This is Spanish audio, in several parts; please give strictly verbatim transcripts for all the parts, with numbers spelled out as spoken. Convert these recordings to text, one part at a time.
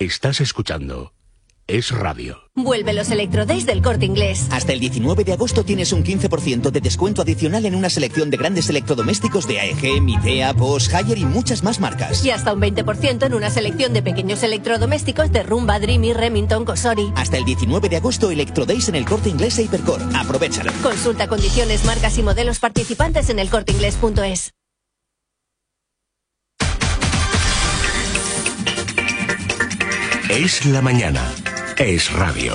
Estás escuchando Es Radio. Vuelve los Electrodays del Corte Inglés. Hasta el diecinueve de agosto tienes un quince por ciento de descuento adicional en una selección de grandes electrodomésticos de A E G, Midea, Bosch, Haier y muchas más marcas. Y hasta un veinte por ciento en una selección de pequeños electrodomésticos de Rumba, Dreamy, Remington, Cosori. Hasta el diecinueve de agosto Electrodays en el Corte Inglés e Hipercor. Aprovéchalo. Consulta condiciones, marcas y modelos participantes en el corte inglés punto es. Es la mañana. Es Radio.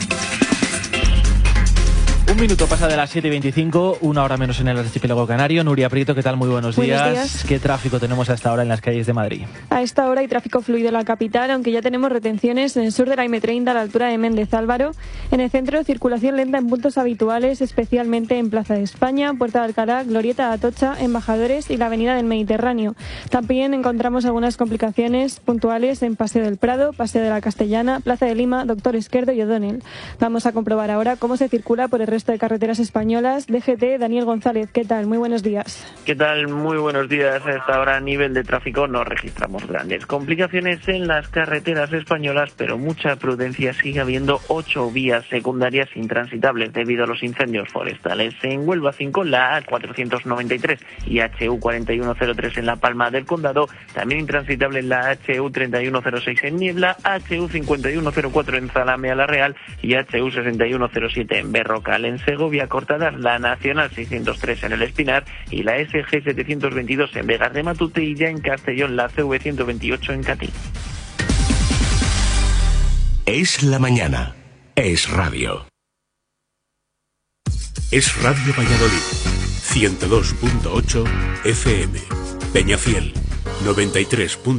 Un minuto pasa de las siete y veinticinco, una hora menos en el archipiélago canario. Nuria Prieto, ¿qué tal? Muy buenos días. Buenos días. ¿Qué tráfico tenemos a esta hora en las calles de Madrid? A esta hora hay tráfico fluido en la capital, aunque ya tenemos retenciones en el sur de la eme treinta a la altura de Méndez Álvaro. En el centro, circulación lenta en puntos habituales, especialmente en Plaza de España, Puerta de Alcalá, Glorieta de Atocha, Embajadores y la Avenida del Mediterráneo. También encontramos algunas complicaciones puntuales en Paseo del Prado, Paseo de la Castellana, Plaza de Lima, Doctor Esquerdo y O'Donnell. Vamos a comprobar ahora cómo se circula por el resto de carreteras españolas. D G T, Daniel González, ¿qué tal? Muy buenos días. ¿Qué tal? Muy buenos días. A esta hora a nivel de tráfico no registramos grandes complicaciones en las carreteras españolas, pero mucha prudencia. Sigue habiendo ocho vías secundarias intransitables debido a los incendios forestales. En Huelva cinco, la A cuatrocientos noventa y tres y H U cuarenta y uno cero tres en La Palma del Condado, también intransitable en la H U treinta y uno cero seis en Niebla, H U cincuenta y uno cero cuatro en Zalame a la Real y H U sesenta y uno cero siete en Berrocal. En Segovia cortadas la Nacional seiscientos tres en El Espinar y la S G setecientos veintidós en Vegas de Matute, y ya en Castellón la C V ciento veintiocho en Catí. Es la mañana. Es Radio. Es Radio Valladolid. ciento dos punto ocho F M. Peñafiel. noventa y tres.